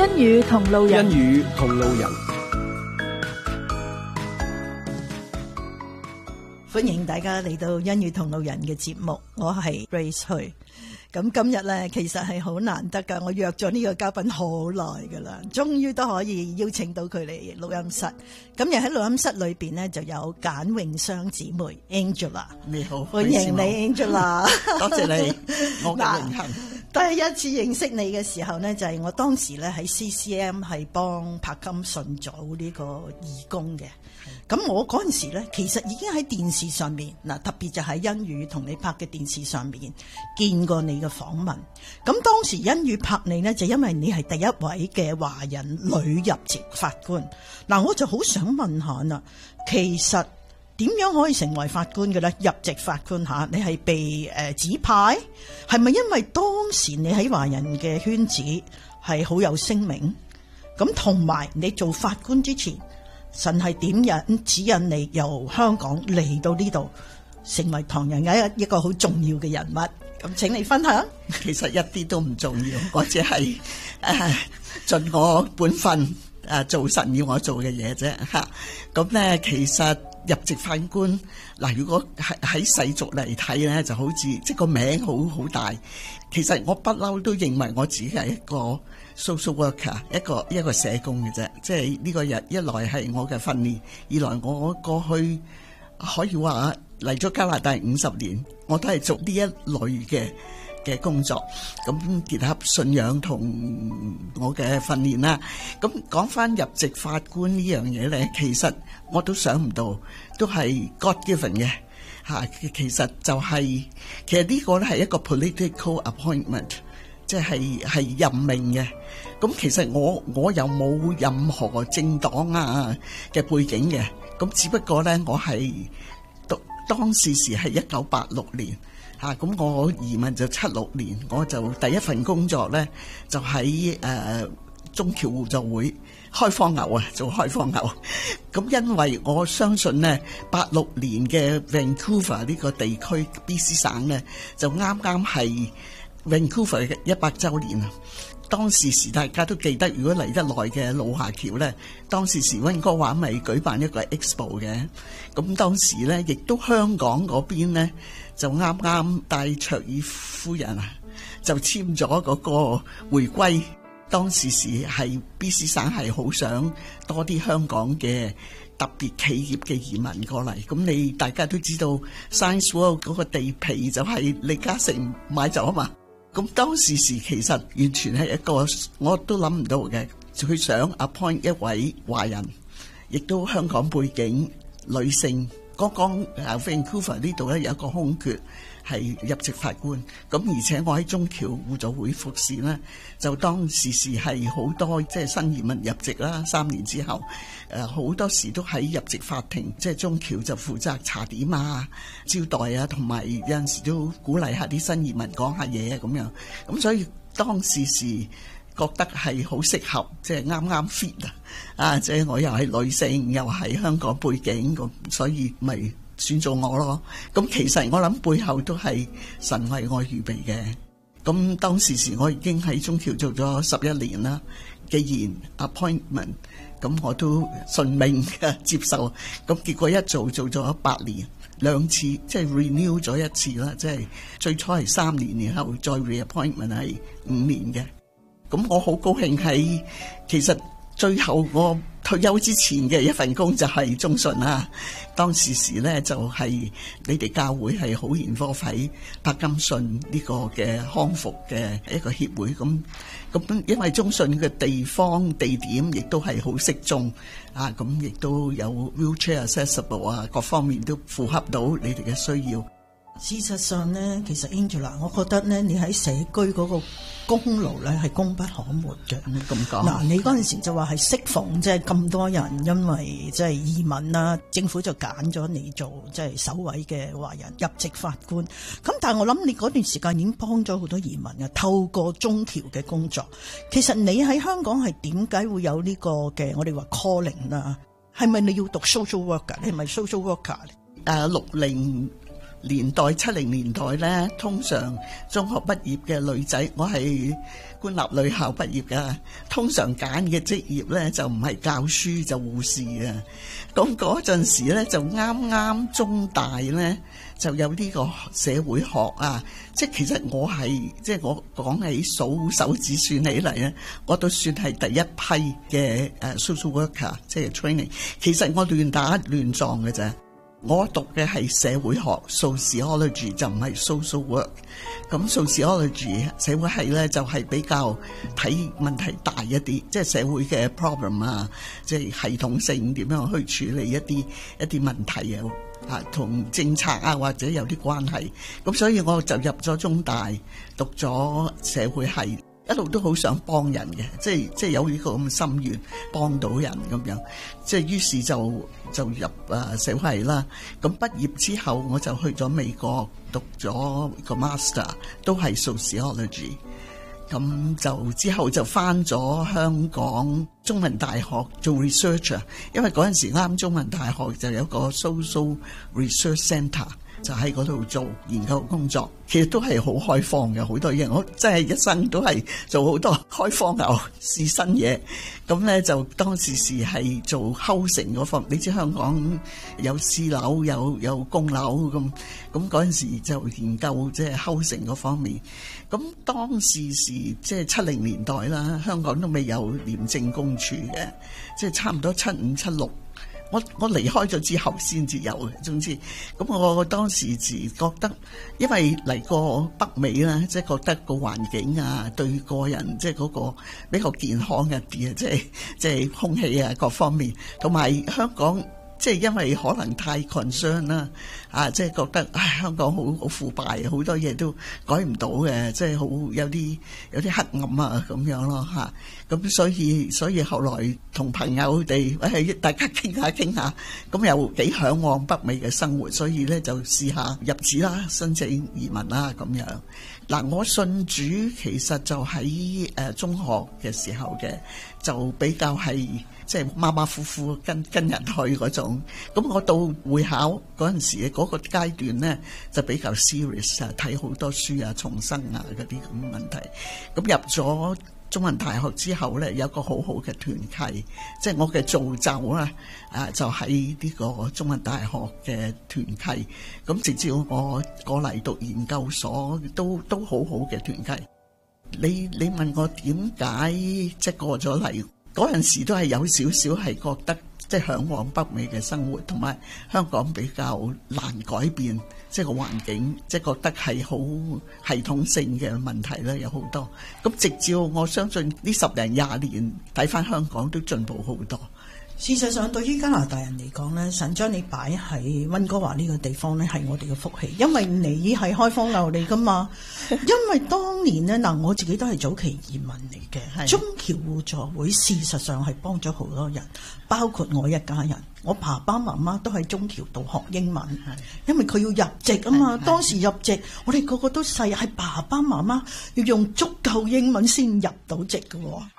欣與同路人， 欣與同路人， 歡迎大家嚟到欣與同路人嘅節目，我係 Grace 許。咁今日咧，其實係好難得噶，我約咗呢個嘉賓好耐噶啦，終於都可以邀請到佢嚟錄音室。咁又喺錄音室裏邊呢，就有簡詠雙姊妹 Angela。 你好， 歡迎你 Angela。 多謝你，我嘅榮幸。 第一次認識你嘅時候呢，就係我當時咧喺 CCM 係幫柏金遜做呢個義工嘅。咁我嗰陣時咧，其實已經喺電視上面嗱，特別就喺欣與同你拍嘅電視上面見過你嘅訪問。咁當時欣與拍你呢，就因為你係第一位嘅華人女入籍法官。嗱，我就好想問下啦，其實點樣可以成為法官嘅咧？入籍法官吓，你係被指派，係咪因為當時你喺華人嘅圈子係好有聲名？咁同埋你做法官之前，神係點樣指引你由香港嚟到呢度，成為唐人街一個好重要嘅人物？咁請你分享。 其實一啲都唔重要，我只係盡我本分做神要我做嘅嘢啫嚇。咁咧，其實入籍法官嗱，如果喺世俗嚟睇咧，就好似即係個名好大。其實我不嬲都認為我自己係一個 social worker， 一個社工嘅啫。即係呢個一來係我嘅訓練，二來我過去可以話嚟咗加拿大50年，我都係做呢一類嘅工作，咁結合信仰同我嘅訓練啦。咁講翻入籍法官呢樣嘢咧，其實我都想唔到，都係 God given 嘅嚇。其實就係、其實呢個咧係一個 political appointment， 即係任命嘅。咁其實我又冇任何政黨嘅背景嘅，咁只不過咧我係當時係1986年。咁我移民就76年，我就第一份工作咧就喺中僑互助會開荒牛做開荒牛。咁因為我相信咧86年嘅 Vancouver 呢個地區 BC 省咧就啱啱係 Vancouver 嘅100週年啊。當時大家都記得，如果嚟得耐嘅老華僑咧，當時溫哥華咪舉辦一個 expo 嘅。咁當時咧亦都香港嗰邊咧就啱啱戴卓爾夫人就簽咗嗰個回歸。當時係 BC 省係好想多啲香港嘅特別企業嘅移民過嚟。咁你大家都知道 Science World 嗰個地皮就係李嘉誠買咗嘛。咁當時其實完全係一個我都諗唔到嘅，佢想 appoint 一位華人，亦都香港背景女性。剛剛Vancouver 呢度咧有一個空缺係入籍法官，咁而且我喺中僑互助會服侍咧，就當時係好多即係新移民入籍啦，3年之後好多時都喺入籍法庭，即係中僑就負責查點招待同埋有陣時都鼓勵下啲新移民講下嘢咁樣。咁所以當時覺得係好適合，即係啱啱 fit 即係我又係女性，又係香港背景，咁所以咪選做我咯。咁其實我諗背後都係神為我預備嘅。咁當時我已經喺中僑做咗11年啦。既然 appointment， 咁我都順命接受。咁結果一做咗8年，2次即係 renew 咗一次啦，即係最初係3年，然後再 reappointment 係5年嘅。咁我好高興喺其實最後我退休之前嘅一份工就係中信啦。當時咧就係你哋教會係好研科喺柏金遜呢個嘅康復嘅一個協會。咁因為中信嘅地點亦都係好適中咁亦都有 wheelchair accessible 各方面都符合到你哋嘅需要。 事實上呢，其實 Angela， 我覺得呢，你喺社區嗰個功勞呢係功不可沒嘅。 咁講嗱，你嗰陣時就話係適逢即係咁多人因為即係移民啦，政府就揀咗你做即係首位嘅華人入籍法官。咁但係我諗你嗰段時間已經幫咗好多移民啊，透過中僑嘅工作。其實你喺香港係點解會有呢個嘅我哋話 calling 啦？係咪你要讀 social worker？你係咪 social worker？ 60 年代70年代咧，通常中學畢業嘅女仔，我係官立女校畢業㗎，通常揀嘅職業咧就唔係教書就護士嘅。咁嗰陣時咧就啱啱中大咧就有呢個社會學啊，即係其實我係即係我講起數手指算起嚟咧，我都算係第一批嘅social worker， 即係 training。其實我亂打亂撞嘅啫。我讀嘅係社會學 sociology 就唔係 social work。咁 sociology 社會系咧就係比較睇問題大一啲，即係社會嘅 problem 啊，即係系統性點樣去處理一啲問題啊，同政策啊或者有啲關係。咁所以我就入咗中大讀咗社會系。一路都好想幫人嘅，即係有呢個咁嘅心願，幫到人咁樣，即係於是就入社會系啦。咁畢業之後，我就去咗美國讀咗個 master， 都係 sociology。咁就之後就返咗香港中文大學做 researcher， 因為嗰陣時啱中文大學就有個 social research centre。就喺嗰度做研究工作，其實都係好開放嘅，好多嘢。我真係一生都係做好多開荒牛，試新嘢。咁咧就當時係做 housing 嗰方面，你知香港有私樓有公樓咁嗰陣時就研究即係 housing 嗰方面。咁當時即係70年代啦，香港都未有廉政公署嘅，即係差唔多75、76。我離開咗之後先至有嘅，總之咁我當時覺得，因為嚟過北美啦，即係覺得個環境啊，對個人即係嗰個比較健康一啲啊，即係空氣啊各方面，同埋香港即係因為可能太 concern 啦，即係覺得香港好腐敗，好多嘢都改唔到嘅，即係好有啲黑暗啊咁樣咯嚇。咁所以後來同朋友哋大家傾下，咁又幾嚮往北美嘅生活，所以咧就試下入紙啦，申請移民啦咁樣。嗱，我信主其實就喺中學嘅時候嘅，就比較係即係馬馬虎虎跟人去嗰種。咁我到會考嗰陣時嗰個階段咧，就比較 serious 啊，睇好多書啊，重生啊嗰啲咁嘅問題。咁入咗中文大學之後咧，有個好好嘅團契，即係我嘅造就啦，就喺呢個中文大學嘅團契。咁直至我過嚟讀研究所，都好好嘅團契。你問我點解即係過咗嚟嗰陣時，都係有少少係覺得即係嚮往北美嘅生活，同埋香港比較難改變。即係個環境，即係覺得係好系統性嘅問題咧，有好多。咁直至我相信呢10零20年睇翻香港都進步好多。 事實上，對於加拿大人嚟講咧，神將你擺喺溫哥華呢個地方咧，係我哋嘅福氣，因為你係開荒牛嚟噶嘛。因為當年咧，我自己都係早期移民嚟嘅，中僑互助會事實上係幫咗好多人，包括我一家人。我爸爸媽媽都喺中僑度學英文，因為佢要入籍啊嘛。當時入籍，我哋個個都細，係爸爸媽媽要用足夠英文先入到籍嘅喎。